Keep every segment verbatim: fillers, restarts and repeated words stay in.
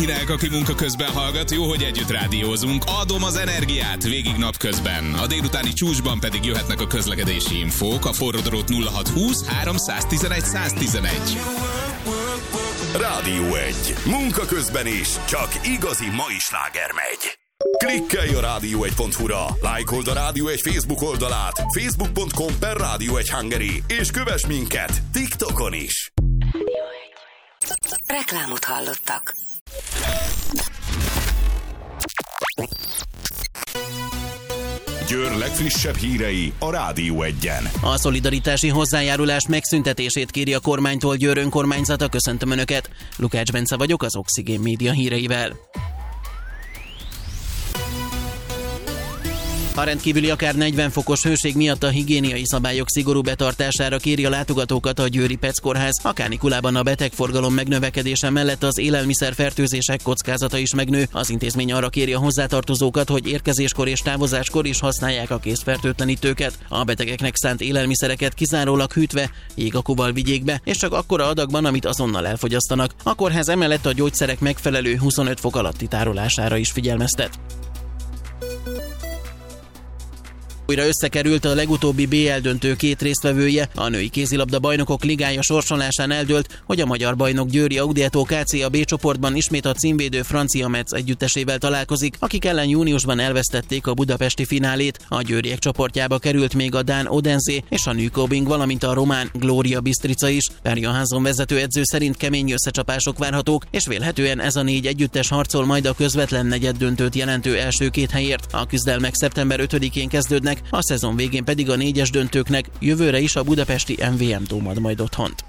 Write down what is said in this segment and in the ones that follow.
Kinek, aki munka közben hallgat, jó, hogy együtt rádiózunk. Adom az energiát végig napközben. A délutáni csúcsban pedig jöhetnek a közlekedési infók. A forródrót nulla hat húsz három tizenegy száz tizenegy. Rádió egy. Munka közben is. Csak igazi mai sláger megy. Klikkelj a rádió egy pont hu-ra, lájkold a Rádió egy Facebook oldalát, facebook pont com per Rádió egy Hungary, és kövess minket TikTokon is. Reklámot hallottak. Győr legfrissebb hírei a Rádió egyen. A szolidaritási hozzájárulás megszüntetését kéri a kormánytól Győr önkormányzata. Köszöntöm Önöket. Lukács Bence vagyok az Oxigén Média híreivel. A rendkívüli akár negyven fokos hőség miatt a higiéniai szabályok szigorú betartására kéri a látogatókat a Győri Pec Kórház. A kánikulában a betegforgalom megnövekedése mellett az élelmiszerfertőzések kockázata is megnő. Az intézmény arra kéri a hozzátartozókat, hogy érkezéskor és távozáskor is használják a készfertőtlenítőket. A betegeknek szánt élelmiszereket kizárólag hűtve, jégakúval vigyék be, és csak akkora adagban, amit azonnal elfogyasztanak. A kórház emellett a gyógyszerek megfelelő huszonöt fok alatti tárolására is figyelmeztet. Újra összekerült a legutóbbi bé el döntő két résztvevője. A női kézilabda bajnokok ligája sorsolásán eldőlt, hogy a magyar bajnok Győri Audietó ká cé a B csoportban ismét a címvédő Francia Metz együttesével találkozik, akik ellen júniusban elvesztették a budapesti finálét. A győriek csoportjába került még a dán Odense és a Nyköping, valamint a román Gloria Bistrica is. Perjaházon vezetőedző szerint kemény összecsapások várhatók, és vélhetően ez a négy együttes harcol majd a közvetlen negyeddöntőt jelentő első két helyért. A küzdelmek szeptember ötödikén kezdődnek, a szezon végén pedig a négyes döntőknek jövőre is a budapesti em vé em Dóm ad majd otthont.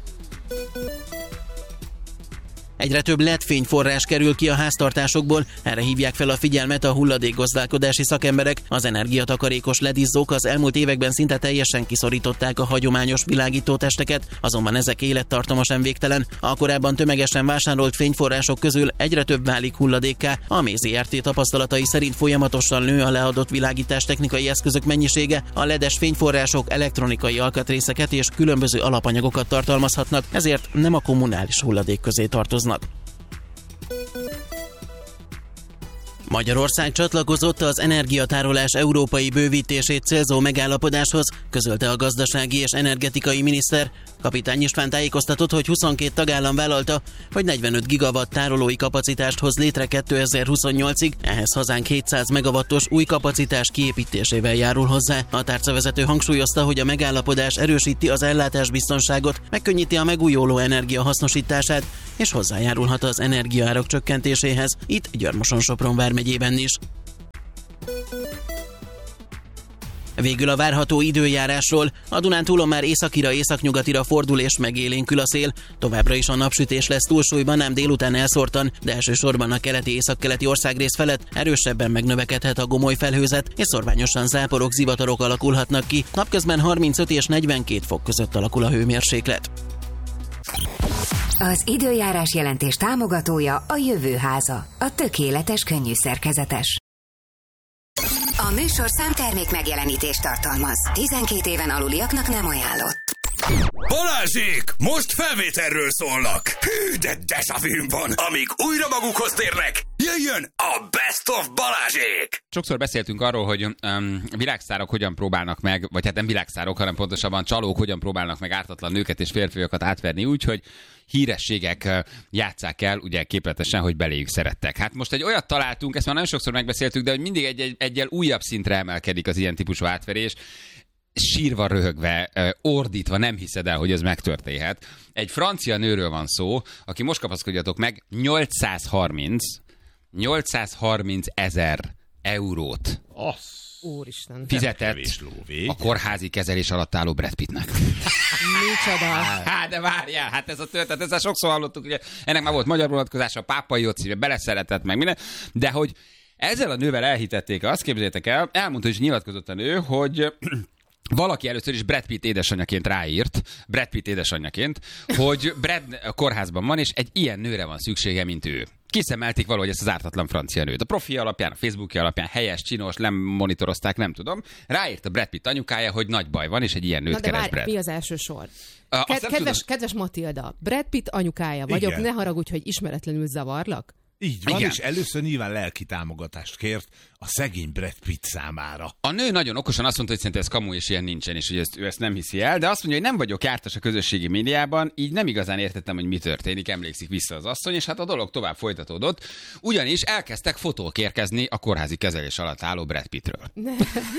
Egyre több é el é dé-fényforrás kerül ki a háztartásokból, erre hívják fel a figyelmet a hulladékgazdálkodási szakemberek. Az energiatakarékos é el é dé-izzók az elmúlt években szinte teljesen kiszorították a hagyományos világítótesteket, azonban ezek élettartama sem végtelen. A korábban tömegesen vásárolt fényforrások közül egyre több válik hulladékká. A Mézi er té tapasztalatai szerint folyamatosan nő a leadott világítás technikai eszközök mennyisége, a ledes fényforrások elektronikai alkatrészeket és különböző alapanyagokat tartalmazhatnak, ezért nem a kommunális hulladék közé tartoznak. Magyarország csatlakozott az energiatárolás európai bővítését célzó megállapodáshoz, közölte a gazdasági és energetikai miniszter. Kapitány István tájékoztatott, hogy huszonkét tagállam vállalta, hogy negyvenöt gigawatt tárolói kapacitást hoz létre kétezer-huszonnyolcig, ehhez hazánk hétszáz megawattos új kapacitás kiépítésével járul hozzá. A tárcavezető hangsúlyozta, hogy a megállapodás erősíti az ellátásbiztonságot, megkönnyíti a megújuló energia hasznosítását, és hozzájárulhat az energiaárak csökkentéséhez, itt Gyarmos-Sopron vármegyében is. Végül a várható időjárásról. A Dunántúlon már északira, északnyugatira fordul és megélénkül a szél. Továbbra is a napsütés lesz túlsúlyban, ám délután elszórtan, de elsősorban a keleti északkeleti országrész felett erősebben megnövekedhet a gomoly felhőzet, és szorványosan záporok, zivatarok alakulhatnak ki. Napközben harmincöt és negyvenkét fok között alakul a hőmérséklet. Az időjárás jelentés támogatója a Jövőháza, a tökéletes könnyű szerkezetes. A műsor számtermék megjelenítést tartalmaz. tizenkét éven aluliaknak nem ajánlott. Balázsék! Most felvételről szólnak! Hű, de dejavűm van! Amíg újra magukhoz térnek, jöjjön a Best of Balázsék! Sokszor beszéltünk arról, hogy um, világsztárok hogyan próbálnak meg, vagy hát nem világsztárok, hanem pontosabban csalók hogyan próbálnak meg ártatlan nőket és férfiakat átverni úgy, hogy hírességek játsszák el, ugye képletesen, hogy beléjük szerettek. Hát most egy olyat találtunk, ezt már nagyon sokszor megbeszéltük, de hogy mindig egy, egy, egyel újabb szintre emelkedik az ilyen típusú átverés, sírva, röhögve, ordítva, nem hiszed el, hogy ez megtörténhet. Egy francia nőről van szó, aki most kapaszkodjatok meg, nyolcszázharminc ezer eurót Úristen. fizetett a kórházi kezelés alatt álló Brad Pittnek. Micsoda? Hát, de várjál, hát ez a történet, ezzel sokszor hallottuk, ugye ennek már volt magyar vonatkozása, a pápai Jóci beleszszeretett meg minden, de hogy ezzel a nővel elhitették, azt képzeljétek el, elmondta, hogy nyilatkozott a nő, hogy valaki először is Brad Pitt édesanyjaként ráírt, Brad Pitt édesanyjaként, hogy Brad a kórházban van, és egy ilyen nőre van szüksége, mint ő. kiszemelték valahogy ezt az ártatlan francia nőt. A profi alapján, a Facebookja alapján helyes, csinos, nem monitorozták, nem tudom. Ráírt a Brad Pitt anyukája, hogy nagy baj van, és egy ilyen nőt Na de keres várj, Brad. mi az első sor? A, Ked- kedves, kedves Matilda, Brad Pitt anyukája vagyok, Igen. ne haragudj, hogy ismeretlenül zavarlak. Így van, Igen. és először nyilván lelki támogatást kért a szegény Brad Pitt számára. A nő nagyon okosan azt mondta, hogy szerintem ez kamu, és ilyen nincsen, és hogy ezt, ő ezt nem hiszi el, de azt mondja, hogy nem vagyok jártas a közösségi médiában, így nem igazán értettem, hogy mi történik, emlékszik vissza az asszony, és hát a dolog tovább folytatódott, ugyanis elkezdtek fotók érkezni a kórházi kezelés alatt álló Brad Pittről. Ne.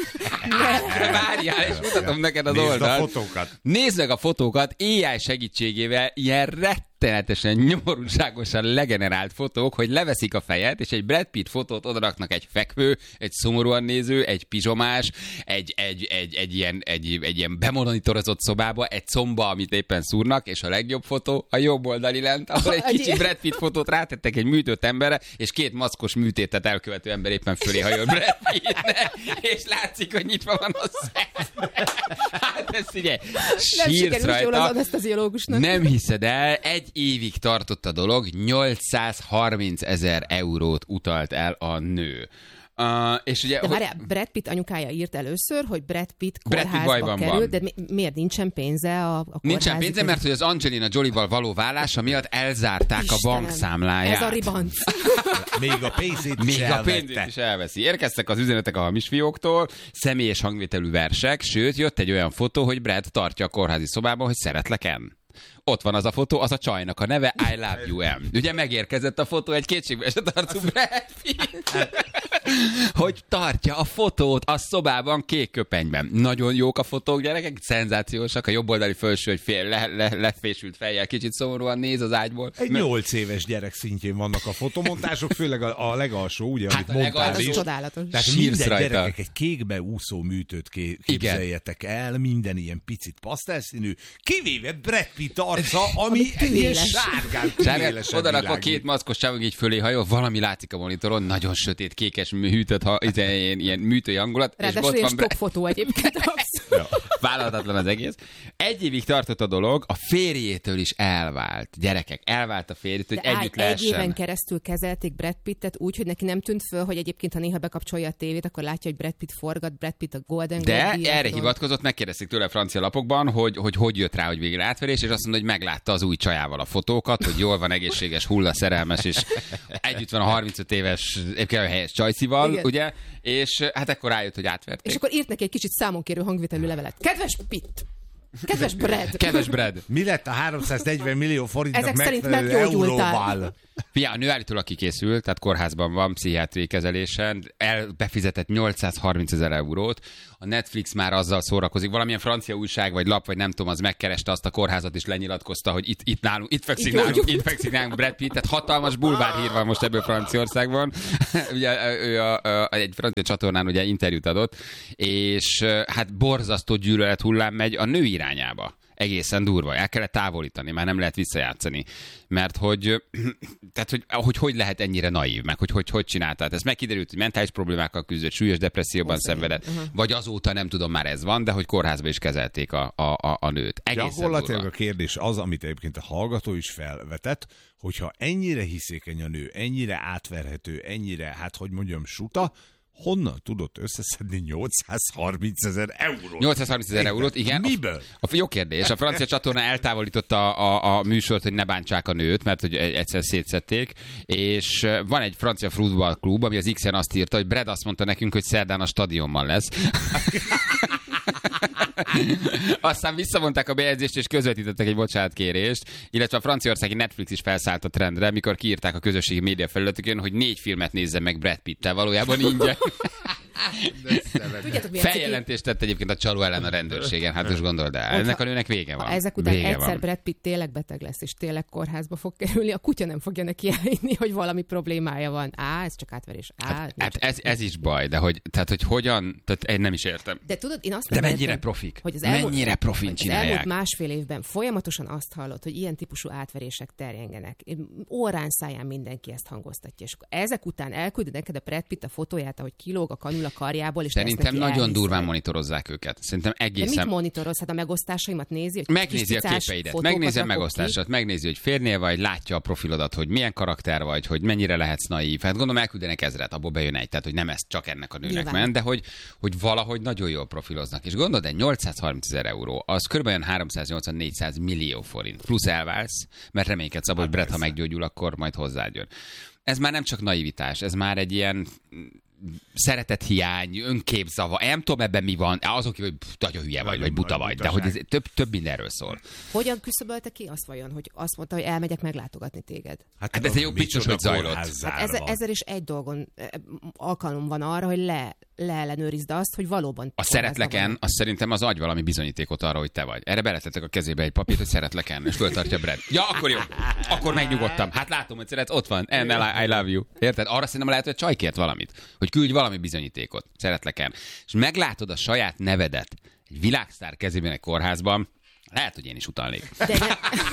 Várjál, és mutatom neked az Nézd oldalt. a fotókat. Nézd meg a fotókat, á i segítségével ilyen rettenetesen, nyomorúságosan legenerált fotók, hogy leveszik a fejet, és egy Brad Pitt fotót odaraknak egy fekvő, egy szomorúan néző, egy pizsomás, egy, egy, egy, egy, ilyen, egy, egy ilyen bemonitorozott szobába, egy comba, amit éppen szúrnak, és a legjobb fotó a jobb oldali lent, ahol egy kicsi Brad Pitt fotót rátettek egy műtött emberre, és két maszkos műtétet elkövető ember éppen fölé hajol Brad Pittnek, és látszik, hogy nyitva van a szem. Hát ez ugye, Nem sírsz sikerült jól az rajta. aneszteziológusnak. Nem hiszed el, egy évig tartott a dolog, nyolcszázharminc ezer eurót utalt el a nő. Uh, és ugye, De várjál, Brad Pitt anyukája írt először, hogy Brad Pitt Brad Pitt kórházba bajban kerül, van. de mi, miért nincsen pénze a, a kórházi... nincsen pénze, mert hogy az Angelina Jolie-val való vállása miatt elzárták Istenem, a bankszámláját. Ez a ribanc. Még a pénzét is Még a pénzét elvette. is elveszi. Érkeztek az üzenetek a hamis fióktól, személyes hangvételű versek, sőt, jött egy olyan fotó, hogy Brad tartja a kórházi szobában, hogy szeretlek-en. Ott van az a fotó, az a csajnak a neve, I love you, em. Ugye megérkezett a fotó, egy kétségbeesett arcú Brad Pitt, hogy tartja a fotót a szobában kék köpenyben. Nagyon jók a fotók, gyerekek, szenzációsak, a jobboldali felső, hogy fél, le, le, lefésült fejjel, kicsit szomorúan néz az ágyból. Egy nyolc éves gyerek szintjén vannak a fotomontások, főleg a, a legalsó, ugye, amit a mondtál legalsó- Ez is. csodálatos. Tehát Sírsz minden rajta. gyerekek egy kékbe úszó műtőt ké- képzeljetek el, minden ilyen picit pasztelszínű, kivéve Brad Pitt arca, ami egy ilyen tüvéles. sárgán, Sárgán, tüvélesen oda rakva világít. két maszkos csávog így fölé hajol, valami látszik a monitoron, nagyon sötét, kékes, műtött, ha, ilyen, ilyen műtői hangulat, és Ráadásul ott ilyen van Brad. stockfotó egyébként. abszolút. Vállalhatatlan az egész. Egy évig tartott a dolog, a férjétől is elvált. Gyerekek, elvált a férjétől, hogy De együtt állj, egy éven lehessen. keresztül kezelték Brad Pittet úgy, hogy neki nem tűnt föl, hogy egyébként, ha néha bekapcsolja a tévét, akkor látja, hogy Brad Pitt forgat, Brad Pitt a Golden De Globe díjat erre adott. hivatkozott, megkérdezték tőle a francia lapokban, hogy, hogy hogy jött rá, hogy végre átverés, és azt mondta, hogy meglátta az új csajával a fotókat, hogy jól van, egészséges, hulla, szerelmes, és együtt van a harmincöt éves, egyébként helyes csajszival, Igen. ugye, és hát ekkor rájött, hogy átverték. És akkor írt neki egy kicsit számonkérő hangvételű levelet. Kedves Pitt! Kedves Brad! Kedves Brad! Mi lett a háromszáznegyven millió forintnak Ezek szerint megfelelő meggyógyultál. euróval? Fia, a nő állítólag kikészült, tehát kórházban van, pszichiátriai kezelésen, el, befizetett nyolcszázharminc ezer eurót, a Netflix már azzal szórakozik, valamilyen francia újság vagy lap, vagy nem tudom, az megkereste azt a kórházat, és lenyilatkozta, hogy itt, itt nálunk, itt fekszik Itt nálunk, vagyunk. itt fekszik nálunk Brad Pitt, tehát hatalmas bulvárhír van most ebből Franciaországban. Ugye ő a, a, egy francia csatornán ugye interjút adott, és hát borzasztó gyűlölet hullám megy a nő irányába. Egészen durva. El kellett távolítani, már nem lehet visszajátszani. Mert hogy, tehát, hogy, hogy hogy lehet ennyire naív, meg hogy hogy, hogy csináltál. Ez megkiderült, hogy mentális problémákkal küzdött, súlyos depresszióban Hozzá. szenvedett, Aha. vagy azóta nem tudom, már ez van, de hogy kórházba is kezelték a, a, a, a nőt. Egészen Gyakorlatilag a durva. kérdés az, amit egyébként a hallgató is felvetett, hogyha ennyire hiszékeny a nő, ennyire átverhető, ennyire, hát hogy mondjam, suta, honnan tudott összeszedni nyolcszázharminc ezer eurót? nyolcszázharminc ezer eurót, igen. Miből? A, a, jó kérdés. A francia csatorna eltávolította a, a, a műsort, hogy ne bántsák a nőt, mert hogy egyszer szétszették, és van egy francia futballklub, ami az X-en azt írta, hogy Brad azt mondta nekünk, hogy szerdán a stadionban lesz. Aztán visszavonták a bejegyzést, és közvetítettek egy bocsánatkérést, illetve a franciaországi Netflix is felszállt a trendre, mikor kiírták a közösségi média felületükön, hogy négy filmet nézze meg Brad Pitt-tel, valójában ingyen. Tudjátok, mi Feljelentést tett egyébként a csaló ellen a rendőrségen, hát most gondold el. Hogyha- Ennek a nőnek vége van. Ha ezek után vége egyszer van. Brad Pitt tényleg beteg lesz, és tényleg kórházba fog kerülni, a kutya nem fogja neki elhinni, hogy valami problémája van. Á, ez csak átverés. Á, Hát, nincs. hát ez, ez is baj, de hogy, tehát, hogy hogyan, tehát én nem is értem. De tudod, én azt De nem mennyire értem, profik? hogy az Mennyire profin hogy az csinálják? elmúlt másfél évben folyamatosan azt hallott, hogy ilyen típusú átverések terjengenek. Órán száján mindenki ezt hangoztatja. És akkor ezek után elküldi neked a Brad Pitt a fotóját, ahogy kilóg a kanula a karjából, és Szerintem nagyon elhiszed. durván monitorozzák őket. Szerintem De egészen... mit monitoroz? Hát a megosztásaimat nézi? Megnézi a képeidet, megnézi a megosztását, megnézi, hogy férnél vagy, látja a profilodat, hogy milyen karakter vagy, hogy mennyire lehetsz naív. Hát gondolom elküldenek ezret, abból bejön egy, tehát hogy nem ez csak ennek a nőnek Nyilván. ment, de hogy, hogy valahogy nagyon jól profiloznak. És gondolod, egy nyolcszázharmincezer euró, az kb. háromszáznyolcvan-négyszáz millió forint. Plusz elválsz, mert reménykedsz abban, hogy Brett, ha meggyógyul, akkor majd hozzájön. Ez már nem csak naivitás, ez már egy ilyen szeretethiány, önképzava. Nem tudom, ebben mi van. Azok, hogy pff, nagyon hülye vagy, vagy buta vagy, de hogy ez több, több mindenről szól. Hogyan küszöbölte ki azt vajon, hogy azt mondta, hogy elmegyek meglátogatni téged? Hát, hát ez egy jó biztos, hogy zajlott. Hát ezer, ezer és egy dolgon alkalom van arra, hogy le, leellenőrizd azt, hogy valóban... A szeretleken, az szerintem az agy valami bizonyítékot arra, hogy te vagy. Erre beletettek a kezébe egy papírt, hogy szeretleken, és föltartja Brett. Ja, akkor jó. Akkor megnyugodtam. Hát látom, hogy szeret, ott van. And I love you. Érted? Arra szerintem lehet, hogy a csaj kért valamit. Hogy küldj valami bizonyítékot. Szeretleken. És meglátod a saját nevedet egy világsztár kezében egy kórházban, lehet, hogy én is utalnék. De ne...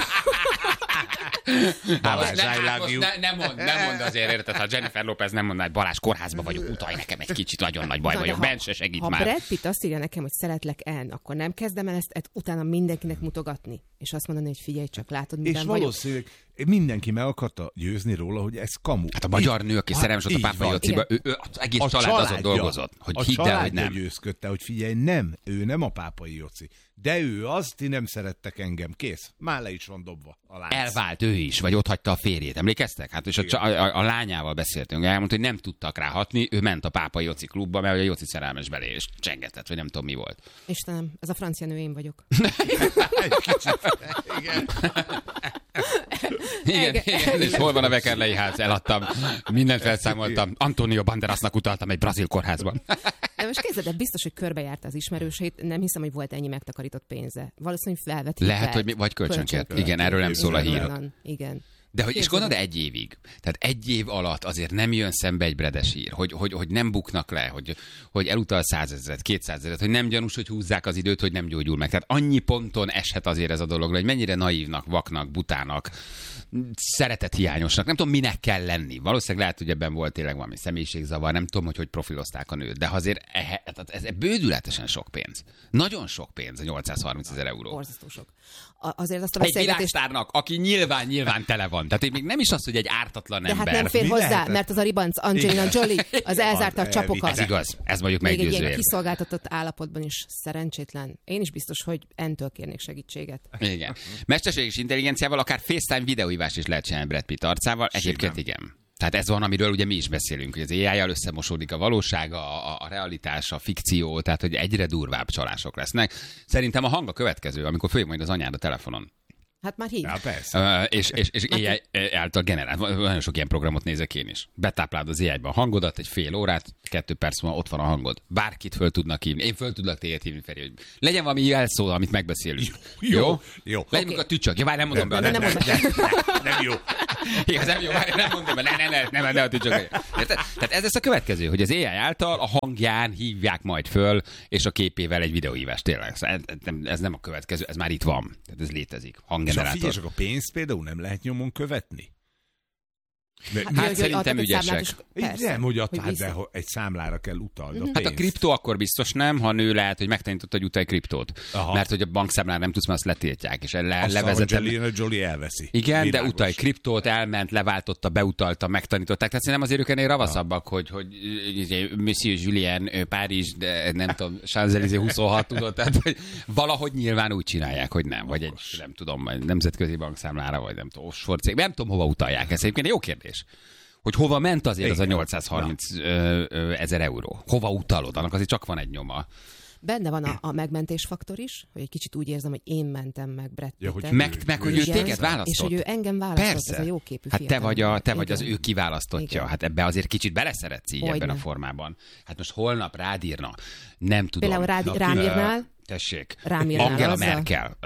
Balázs, I love you. Ne, nem mond, nem mond azért, érted, ha Jennifer Lopez nem mondaná, hogy Balázs, kórházba vagyok, utalj nekem egy kicsit, nagyon nagy baj Na, vagyok, ha, Ben se segít ha már. Ha Brad Pitt azt írja nekem, hogy szeretlek en, akkor nem kezdem el ezt, ezt utána mindenkinek mutogatni, és azt mondani, hogy figyelj csak, látod, miben és vagyok. valószínűleg mindenki meg akarta győzni róla, hogy ez kamu. Hát a magyar nő, aki szerelmes volt a Pápai Jociba, ő, ő az egész a család azon dolgozott, hogy hidd el, hogy nem. A győzködte, hogy figyelj, nem, ő nem a Pápai Joci. De ő az, ti nem szerettek engem, kész. Már le is van dobva a lánc. Elvált ő is, vagy ott hagyta a férjét, emlékeztek? Hát és a, a, a lányával beszéltünk, elmondta, hogy nem tudtak rá hatni, ő ment a Pápai Joci klubba, mert a Joci szerelmes belé, és csengetett, vagy nem tudom mi volt. Istenem, ez a francia nő, én vagyok. Igen. Igen, igen, és hol van a Vekerlei ház? Eladtam, mindent felszámoltam. Antonio Banderasnak utaltam egy brazil kórházban. De most képzeld, biztos, hogy körbejárta az ismerőseit, nem hiszem, hogy volt ennyi megtakarított pénze. Valószínűleg felvett hitelt. Lehet, hogy mi, vagy kölcsönkért. Kölcsön. Igen, erről nem szól a hír. Igen. De hogy is gondolod, egy évig. Tehát egy év alatt azért nem jön szembe egy Bredes hír, hogy, hogy, hogy nem buknak le, hogy, hogy elutal százezret, kétszázezret, hogy nem gyanús, hogy húzzák az időt, hogy nem gyógyul meg. Tehát annyi ponton eshet azért ez a dolog, hogy mennyire naívnak, vaknak, butának, szeretethiányosnak, nem tudom, minek kell lenni. Valószínűleg lehet, hogy ebben volt tényleg valami személyiségzavar, nem tudom, hogy hogy profilozták a nőt, de azért ez, ez bődületesen sok pénz. Nagyon sok pénz, a nyolcszázharmincezer euró. Borzasztó sok. A, azért azt a egy beszélgetést... világsztárnak, aki nyilván, nyilván tele van. Tehát még nem is az, hogy egy ártatlan de ember. hát nem fér Mi hozzá, lehetett? mert az a ribanc Angelina Jolie, az elzárta a csapokat. Ez igaz, ez mondjuk Még egy meggyőző. ilyen kiszolgáltatott állapotban is szerencsétlen. Én is biztos, hogy entől kérnék segítséget. Igen. Mesterséges intelligenciával akár FaceTime videóhívás is lehet csinálni Brad Pitt arcával. Egyébként igen. Tehát ez van, amiről ugye mi is beszélünk, hogy az á i-jal összemosódik a valóság, a, a, a realitás, a fikció, tehát hogy egyre durvább csalások lesznek. Szerintem a hang a következő, amikor följ majd az anyád a telefonon. Hát már hív. Ja, persze. Uh, és és, és á i által generált, nagyon sok ilyen programot nézek én is. Betáplálod az á i-ba a hangodat, egy fél órát, kettő perc múlva ott van a hangod. Bárkit föl tudnak hívni. Én föl tudlak téged hívni, Feri, hogy legyen valami jelszó, amit megbeszélünk. Jó, jó. jó. Legyen okay. A tücsök. Ja, várj, nem mondom be. Nem, nem, nem, nem, nem, nem jó. Igen, nem jó, várj, nem mondom be. Ne, ne, ne, ne, ne, ne a tücsök. Érted? Tehát ez lesz a következő, hogy az á i által a hangján hívják majd föl, és a képével egy videóhívás. Tényleg, ez, ez nem a következő, ez már itt van. Tehát ez létezik. Hanggenerátor. És a pénzt például nem lehet nyomon követni? Hát, hát szerintem ügyesek. Nem, hogy adta, hát de egy számlára kell utalni. Uh-huh. Hát a kriptó akkor biztos nem, ha nő lehet, hogy megtanította, hogy utalj kriptót. Aha. Mert hogy a bankszámlára nem tudsz, mert azt letiltják. És le, azt levezetem... Angelina Jolie elveszi. Igen, Világos. de utalj kriptót, elment, leváltotta, beutalta, megtanították. Tehát szerintem azért ők ennél ravaszabbak, hogy, hogy Monsieur Julien, Párizs, de nem tudom, Champs-Élysées huszonhat tudod. Tehát hogy valahogy nyilván úgy csinálják, hogy nem. Vagy egy, nem tudom, nemzetközi bankszámlára, vagy nem tudom, offshore cég. Nem tudom, hova utalják. Ez egyébként jó kérdés. Hogy hova ment azért az a nyolcszázharminc ezer euró? Hova utalod? Annak azért csak van egy nyoma. Benne van a, a megmentés faktor is, hogy egy kicsit úgy érzem, hogy én mentem meg Brad Pittet. Ja, meg, meg, hogy ő téged választott. És hogy ő engem választott, persze. Ez a jóképű hát te vagy, a, te vagy az Igen. ő kiválasztottja. Igen. Hát ebbe azért kicsit beleszeretsz így Hogyne. ebben a formában. Hát most holnap rád írna. Nem tudom. Például rád, rám írnál? Tessék. Rám írnál Angela azzal? Merkel.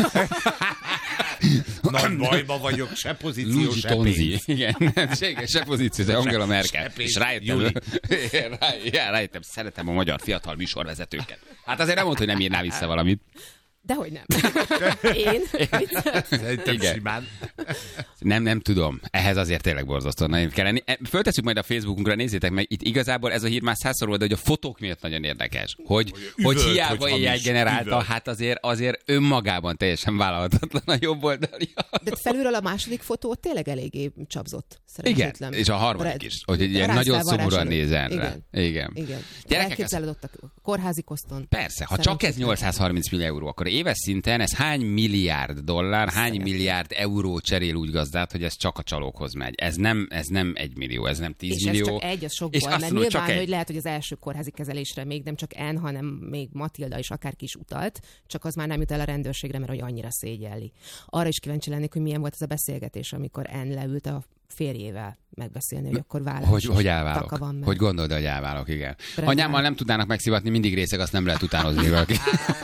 Nagy bajba vagyok, se pozíció, Luigi se Tonzi. pénz. Igen, se, se pozíció, de Angela Merkel. És rájöttem, rá, rájöttem, szeretem a magyar fiatal műsorvezetőket. Hát azért nem mondta, hogy nem írná vissza valamit. Dehogy nem. Én? Szerintem simán. Nem, nem tudom. Ehhez azért tényleg borzasztóan naív kell lenni. Föltesszük majd a Facebookunkra, nézzétek meg, itt igazából ez a hír már százszor volt, de hogy a fotók miatt nagyon érdekes. Hogy, hogy, üvölt, hiába hogy éjjel hamis, generálta, üvölt. hát azért, azért önmagában teljesen vállalhatatlan a jobb oldalja. De felülről a második fotó tényleg eléggé csapzott. Igen, és a harmadik is, hogy egy ilyen nagyon szomorúan nézen rá. Igen. Igen. Gyerekek, elképzeled ott a kórházi koszton. Persze, ha csak ez nyolcszázharminc millió euró, akkor éves szinten ez hány milliárd dollár, hány Szeretném. milliárd euró cserél úgy gazdát, hogy ez csak a csalókhoz megy. Ez nem, ez nem egy millió, ez nem tíz És millió. ez csak egy, az sokból, és azt mert mondom, nyilván, csak hogy egy. lehet, hogy az első kórházi kezelésre még nem csak En, hanem még Matilda is akárki is utalt, csak az már nem jut el a rendőrségre, mert hogy annyira szégyelli. Arra is kíváncsi lennék, hogy milyen volt ez a beszélgetés, amikor En leült a férjével megbeszélni, hogy akkor vállás. Hogy, hogy elválok? Van meg. Hogy gondolod, hogy elválok, igen. Brezsál. Anyámmal nem tudnának megszivatni, mindig részeg, azt nem lehet utánozni valaki.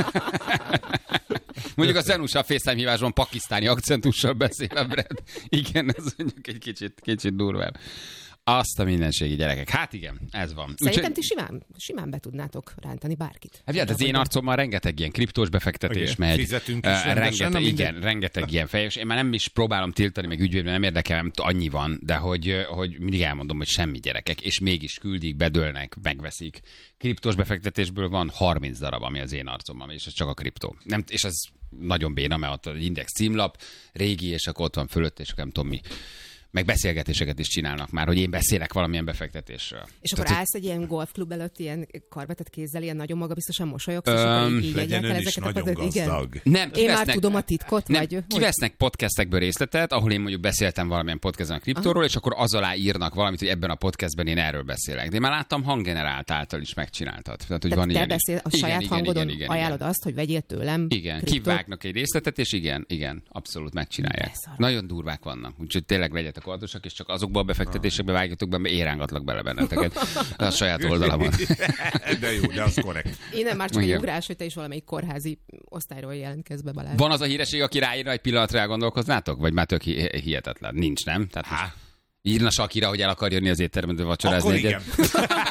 Mondjuk a Zenusa a FaceTime hívásban pakisztáni akcentussal beszél a Brad. Igen, ez mondjuk egy kicsit, kicsit durvább. Azt a mindenségi gyerekek. Hát igen, ez van. Szerintem ti simán, simán be tudnátok rántani bárkit. Hát, hát az én arcommal rengeteg ilyen kriptós befektetés Igen, megy. fizetünk is Uh, rendesen, rengeteg, na igen, minden. rengeteg ilyen fejés. Én már nem is próbálom tiltani, meg ügyvédben nem érdekel, nem annyi van, de hogy, hogy mindig elmondom, hogy semmi gyerekek, és mégis küldik, bedőlnek, megveszik. Kriptós befektetésből van harminc darab, ami az én arcommal, és ez csak a kriptó. Nem, és ez nagyon béna, mert ott az index címlap, régi, és akkor ott van fölött, és akkor nem tudom mi. Meg beszélgetéseket is csinálnak már, hogy én beszélek valamilyen befektetésről. És akkor Tehát, állsz egy ilyen golfklub előtt, ilyen karvetett kézzel, ilyen nagyon magabiztosan mosolyogsz, és Öm, akkor így, így Legyen adják el ön is ezeket a nagyon pazar- igen. gazdag. Nem, Én kivesznek, már tudom a titkot, nem, vagy... hogy- kivesznek podcastekből részletet, ahol én mondjuk beszéltem valamilyen podcastban a kriptóról, és akkor az alá írnak valamit, hogy ebben a podcastben én erről beszélek. De én már láttam hanggenerált által is megcsináltad. Tehát, hogy Tehát van te ilyen beszél, a is. saját igen, hangodon igen, igen, ajánlod igen. azt, hogy vegyél tőlem Igen, kriptót. kivágnak egy részletet, és igen, igen, abszolút megcsinálják. De szar. Nagyon durvák vannak, úgyhogy tényleg legyetek óvatosak, és csak azokba a befektetésekbe vágjatok be, mert érángatlak bele benneteket a saját oldalamon. De jó, de az korrekt. Innen már csak egy Igen. ugrás, hogy te is valamelyik kórházi osztályról jelentkezz be, Balázs. Van az a híreség, aki ráírna, egy pillanatra elgondolkoznátok? Vagy már tök hi- hihetetlen? Nincs, nem? Tehát most írna Sakira, hogy el akar jönni az étterembe vacsorázni. Akkor egyet. igen.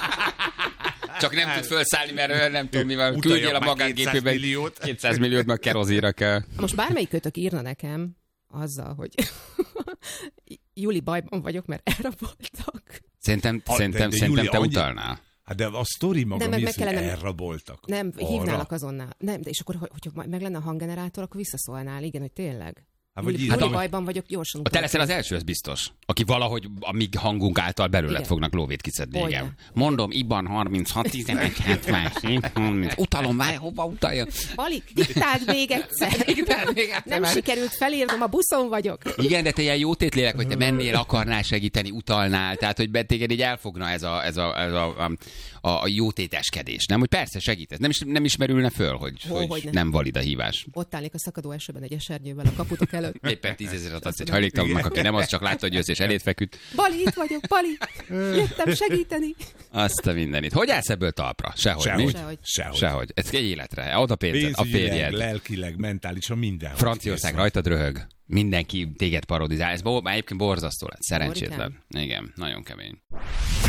Csak nem tud felszállni, mert ő nem tudom, mi van. Utaljak Küldjél a már magángépébe kétszáz milliót. kétszáz milliót, meg kerozíra kell. Most bármelyikőtök írna nekem azzal, hogy Juli, bajban vagyok, mert elraboltak. Szerintem, A- szerintem, de- de szerintem Júli, te annyi- utalnál. Hát de a sztori maga De meg mi meg az, hogy kellene- elraboltak? Nem, Arra? hívnálak azonnal. Nem, de és akkor, hogy- hogyha meg lenne a hanggenerátor, akkor visszaszólnál. Igen, hogy tényleg. Hát, vagy Júli, írtam- Júli, bajban vagyok, gyorsan. A te leszel az első, az biztos. Aki valahogy a mi hangunk által belőled Igen. fognak lóvét kiszedni. Hogyne. Igen. Mondom, Iban harminchat, tizenegy, hetvenhét, harminc. Utalom, várj, hova utalja? Balik, diktáld még egyszer. Diktáld még egyszer, Nem már. sikerült felírnom, a buszon vagyok. Igen, de te ilyen jótétlélek, hogy te mennél, akarnál segíteni, utalnál, tehát hogy be- téged így elfogna ez a, ez a, ez a, a, a, a jótéteskedés, nem? Hogy persze segítesz, nem, is, nem ismerülne föl, hogy, Hó, hogy hogyne. nem valid a hívás. Ott állnék a szakadó esőben egy esernyővel a kaputok előtt. Éppen tízezeret adsz egy hajléktalannak, aki nem az, csak látta, hogy jössz és elét feküdt. Bali, itt vagyok, Bali. Jöttem segíteni. Azt a mindenit. Hogy állsz ebből talpra? Sehogy. Sehogy. mi? Sehogy. Sehogy. Sehogy. Ez egy életre. Ad a pénzed, a Pénzügyileg, férjed. lelkileg, mentálisan, minden. Franciaország rajtad röhög. Mindenki téged parodizál. Ez bo- már egyébként borzasztó lett. Szerencsétlen. Igen, nagyon kemény.